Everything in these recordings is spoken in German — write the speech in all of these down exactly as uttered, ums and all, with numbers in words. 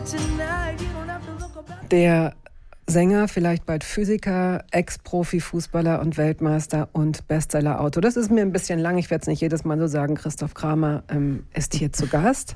Der Sänger, vielleicht bald Physiker, Ex-Profi-Fußballer und Weltmeister und Bestseller-Autor. Das ist mir ein bisschen lang, ich werde es nicht jedes Mal so sagen. Christoph Kramer ähm, ist hier zu Gast.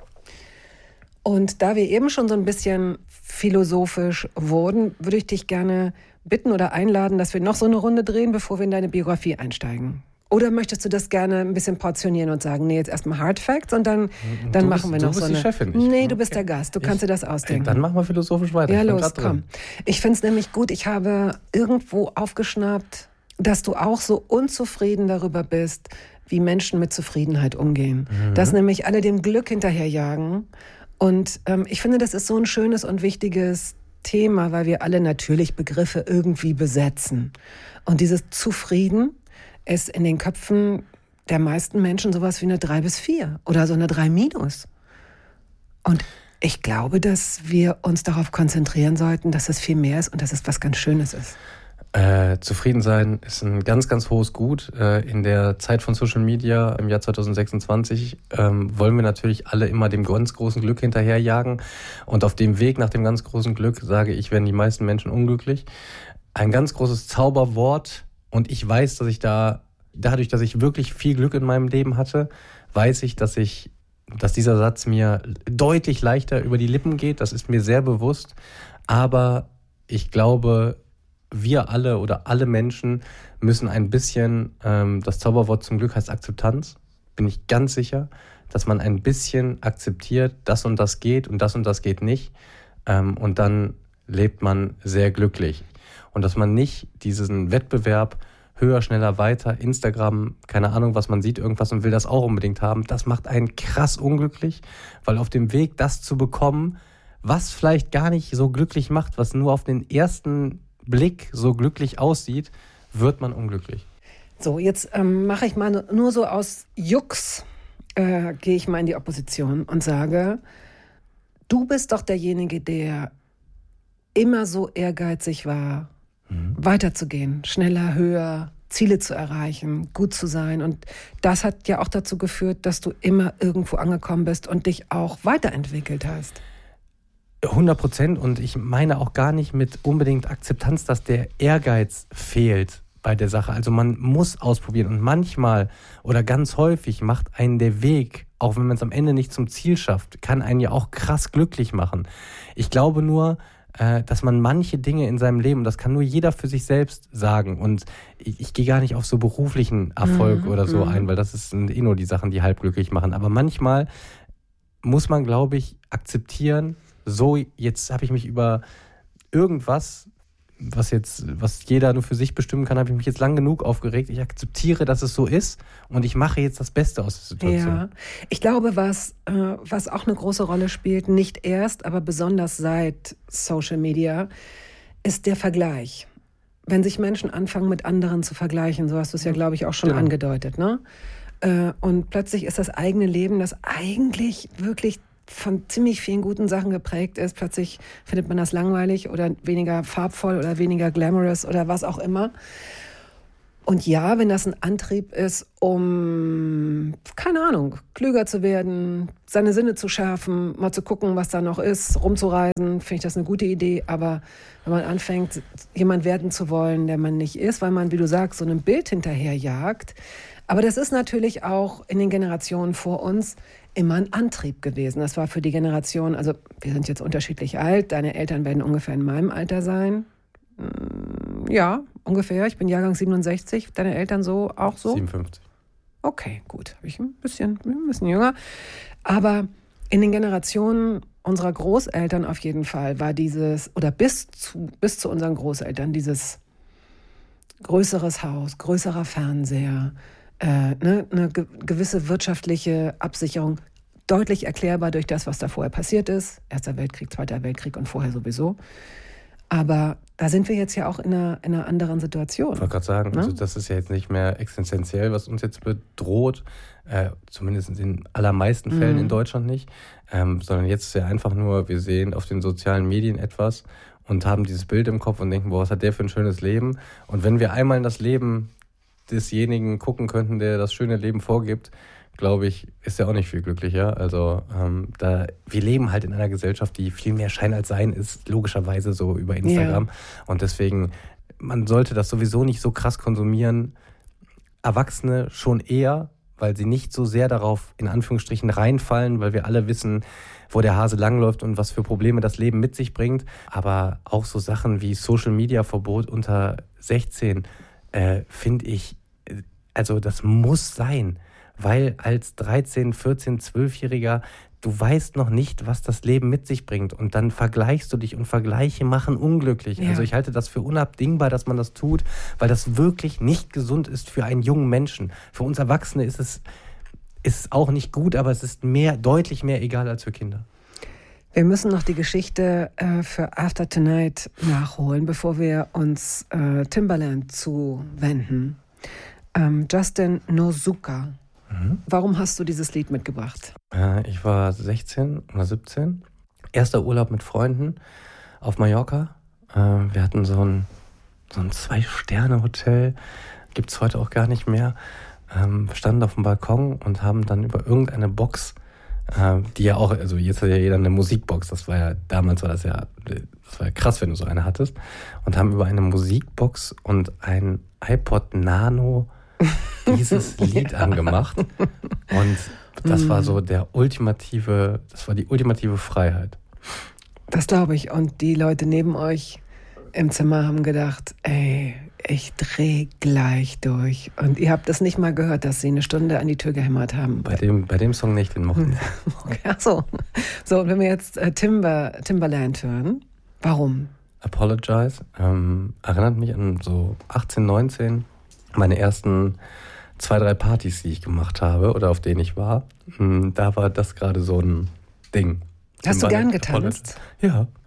Und da wir eben schon so ein bisschen philosophisch wurden, würde ich dich gerne bitten oder einladen, dass wir noch so eine Runde drehen, bevor wir in deine Biografie einsteigen. Oder möchtest du das gerne ein bisschen portionieren und sagen, nee, jetzt erstmal Hard Facts und dann, dann machen wir bist, noch du bist so die eine... Chefin, ich, nee, du okay. bist der Gast, du ich, kannst dir das ausdenken. Dann machen wir philosophisch weiter. Ja, los, komm. Ich finde es nämlich gut, ich habe irgendwo aufgeschnappt, dass du auch so unzufrieden darüber bist, wie Menschen mit Zufriedenheit umgehen. Mhm. Dass nämlich alle dem Glück hinterherjagen. Und ähm, ich finde, das ist so ein schönes und wichtiges Thema, weil wir alle natürlich Begriffe irgendwie besetzen. Und dieses Zufrieden ist in den Köpfen der meisten Menschen sowas wie eine drei bis vier oder so eine drei minus. Und ich glaube, dass wir uns darauf konzentrieren sollten, dass es viel mehr ist und dass es was ganz Schönes ist. Äh, zufrieden sein ist ein ganz, ganz hohes Gut. Äh, in der Zeit von Social Media im Jahr zwanzig sechsundzwanzig ähm, wollen wir natürlich alle immer dem ganz großen Glück hinterherjagen. Und auf dem Weg nach dem ganz großen Glück, sage ich, werden die meisten Menschen unglücklich. Ein ganz großes Zauberwort. Und ich weiß, dass ich da, dadurch, dass ich wirklich viel Glück in meinem Leben hatte, weiß ich, dass ich, dass dieser Satz mir deutlich leichter über die Lippen geht. Das ist mir sehr bewusst. Aber ich glaube, wir alle oder alle Menschen müssen ein bisschen, ähm, das Zauberwort zum Glück heißt Akzeptanz, bin ich ganz sicher, dass man ein bisschen akzeptiert, das und das geht und das und das geht nicht. Ähm, und dann lebt man sehr glücklich. Und dass man nicht diesen Wettbewerb höher, schneller, weiter, Instagram, keine Ahnung, was man sieht, irgendwas und will das auch unbedingt haben, das macht einen krass unglücklich, weil auf dem Weg, das zu bekommen, was vielleicht gar nicht so glücklich macht, was nur auf den ersten Blick so glücklich aussieht, wird man unglücklich. So, jetzt ähm, mache ich mal nur so aus Jux, äh, gehe ich mal in die Opposition und sage, du bist doch derjenige, der immer so ehrgeizig war, mhm. weiterzugehen, schneller, höher, Ziele zu erreichen, gut zu sein. Und das hat ja auch dazu geführt, dass du immer irgendwo angekommen bist und dich auch weiterentwickelt hast. hundert Prozent, und ich meine auch gar nicht mit unbedingt Akzeptanz, dass der Ehrgeiz fehlt bei der Sache. Also man muss ausprobieren und manchmal oder ganz häufig macht einen der Weg, auch wenn man es am Ende nicht zum Ziel schafft, kann einen ja auch krass glücklich machen. Ich glaube nur, äh, dass man manche Dinge in seinem Leben, das kann nur jeder für sich selbst sagen, und ich, ich gehe gar nicht auf so beruflichen Erfolg mhm, oder so mhm. ein, weil das sind eh nur die Sachen, die halb glücklich machen. Aber manchmal muss man, glaube ich, akzeptieren, so, jetzt habe ich mich über irgendwas, was jetzt, was jeder nur für sich bestimmen kann, habe ich mich jetzt lang genug aufgeregt. Ich akzeptiere, dass es so ist und ich mache jetzt das Beste aus der Situation. Ja, ich glaube, was, äh, was auch eine große Rolle spielt, nicht erst, aber besonders seit Social Media, ist der Vergleich. Wenn sich Menschen anfangen, mit anderen zu vergleichen, so hast du es ja, glaube ich, auch schon genau. angedeutet, ne? Äh, und plötzlich ist das eigene Leben, das eigentlich wirklich von ziemlich vielen guten Sachen geprägt ist. Plötzlich findet man das langweilig oder weniger farbvoll oder weniger glamorous oder was auch immer. Und ja, wenn das ein Antrieb ist, um, keine Ahnung, klüger zu werden, seine Sinne zu schärfen, mal zu gucken, was da noch ist, rumzureisen, finde ich das eine gute Idee. Aber wenn man anfängt, jemand werden zu wollen, der man nicht ist, weil man, wie du sagst, so einem Bild hinterherjagt. Aber das ist natürlich auch in den Generationen vor uns immer ein Antrieb gewesen. Das war für die Generation, also wir sind jetzt unterschiedlich alt, deine Eltern werden ungefähr in meinem Alter sein. Ja, ungefähr. Ich bin Jahrgang siebenundsechzig. Deine Eltern so auch so? siebenundfünfzig. Okay, gut. Habe ich ein bisschen, ein bisschen jünger. Aber in den Generationen unserer Großeltern auf jeden Fall war dieses, oder bis zu, bis zu unseren Großeltern, dieses größeres Haus, größerer Fernseher, äh, ne, eine ge- gewisse wirtschaftliche Absicherung, deutlich erklärbar durch das, was da vorher passiert ist. Erster Weltkrieg, Zweiter Weltkrieg und vorher sowieso. Aber da sind wir jetzt ja auch in einer, in einer anderen Situation. Ich wollte gerade sagen, ne? also das ist ja jetzt nicht mehr existenziell, was uns jetzt bedroht, äh, zumindest in den allermeisten Fällen mhm. in Deutschland nicht, ähm, sondern jetzt ist ja einfach nur, wir sehen auf den sozialen Medien etwas und haben dieses Bild im Kopf und denken, boah, was hat der für ein schönes Leben? Und wenn wir einmal in das Leben desjenigen gucken könnten, der das schöne Leben vorgibt, glaube ich, ist er auch nicht viel glücklicher. Also ähm, da, wir leben halt in einer Gesellschaft, die viel mehr Schein als Sein ist, logischerweise so über Instagram. Ja. Und deswegen, man sollte das sowieso nicht so krass konsumieren. Erwachsene schon eher, weil sie nicht so sehr darauf in Anführungsstrichen reinfallen, weil wir alle wissen, wo der Hase langläuft und was für Probleme das Leben mit sich bringt. Aber auch so Sachen wie Social-Media-Verbot unter sechzehn äh, finde ich, also das muss sein, weil als dreizehn-, vierzehn-, zwölfjähriger du weißt noch nicht, was das Leben mit sich bringt und dann vergleichst du dich und Vergleiche machen unglücklich. Ja. Also ich halte das für unabdingbar, dass man das tut, weil das wirklich nicht gesund ist für einen jungen Menschen. Für uns Erwachsene ist es, ist es auch nicht gut, aber es ist mehr, deutlich mehr egal als für Kinder. Wir müssen noch die Geschichte äh, für After Tonight nachholen, bevor wir uns äh, Timbaland zuwenden. Ähm, Justin Nozuka. Mhm. Warum hast du dieses Lied mitgebracht? Äh, ich war sechzehn oder siebzehn. Erster Urlaub mit Freunden auf Mallorca. Äh, wir hatten so ein, so ein Zwei-Sterne-Hotel. Gibt es heute auch gar nicht mehr. Ähm, wir standen auf dem Balkon und haben dann über irgendeine Box, äh, die ja auch, also jetzt hat ja jeder eine Musikbox. Das war ja, damals war das ja, das war ja krass, wenn du so eine hattest. Und haben über eine Musikbox und ein iPod Nano dieses Lied ja. angemacht. Und das war so der ultimative, das war die ultimative Freiheit. Das glaube ich. Und die Leute neben euch im Zimmer haben gedacht, ey, ich drehe gleich durch. Und ihr habt das nicht mal gehört, dass sie eine Stunde an die Tür gehämmert haben. Bei dem, bei dem Song nicht, den mochten sie. Okay, ach so. So, und wenn wir jetzt äh, Timber, Timbaland hören, warum? Apologize. Ähm, erinnert mich an so achtzehn, neunzehn, meine ersten zwei, drei Partys, die ich gemacht habe oder auf denen ich war. Da war das gerade so ein Ding. Hast du gern getanzt? Ja.